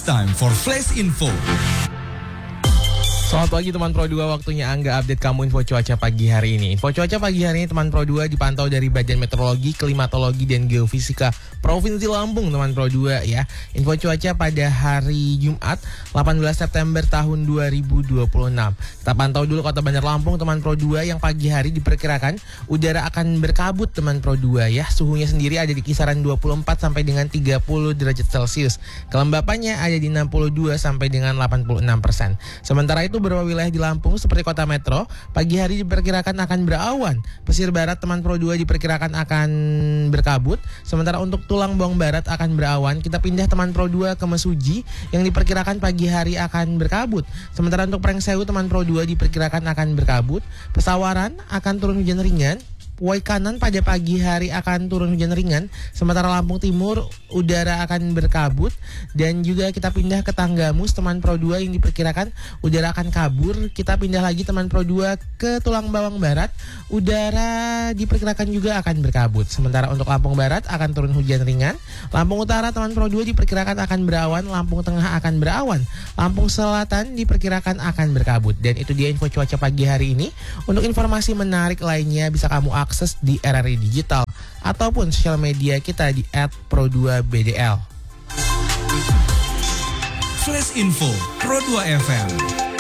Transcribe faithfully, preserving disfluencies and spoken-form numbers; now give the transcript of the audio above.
time for Flash Info. Selamat pagi teman Pro dua, waktunya Angga update kamu info cuaca pagi hari ini. Info cuaca pagi hari ini teman Pro dua dipantau dari Badan Meteorologi, Klimatologi, dan Geofisika Provinsi Lampung teman Pro dua ya. Info cuaca pada hari Jumat delapan belas September tahun dua ribu dua puluh enam. Kita pantau dulu Kota Bandar Lampung teman Pro dua yang pagi hari diperkirakan udara akan berkabut teman Pro dua ya. Suhunya sendiri ada di kisaran dua puluh empat sampai dengan tiga puluh derajat Celcius. Kelembapannya ada di enam puluh dua sampai dengan delapan puluh enam persen. Sementara itu beberapa wilayah di Lampung seperti Kota Metro pagi hari diperkirakan akan berawan. Pesisir barat teman Pro dua diperkirakan akan berkabut. Sementara untuk Tulang Bawang Barat akan berawan. Kita pindah teman Pro dua ke Mesuji yang diperkirakan pagi hari akan berkabut. Sementara untuk Prengsewu teman Pro dua diperkirakan akan berkabut. Pesawaran akan turun hujan ringan. Waikanan pada pagi hari akan turun hujan ringan. Sementara Lampung Timur udara akan berkabut. Dan juga kita pindah ke Tanggamus teman Pro dua yang diperkirakan udara akan kabur. Kita pindah lagi teman Pro dua ke Tulang Bawang Barat. Udara diperkirakan juga akan berkabut. Sementara untuk Lampung Barat akan turun hujan ringan. Lampung Utara teman Pro dua diperkirakan akan berawan. Lampung Tengah akan berawan. Lampung Selatan diperkirakan akan berkabut. Dan itu dia info cuaca pagi hari ini. Untuk informasi menarik lainnya bisa kamu akses di R R I Digital ataupun sosial media kita di et pro dua b d l. Flash Info Pro dua F M.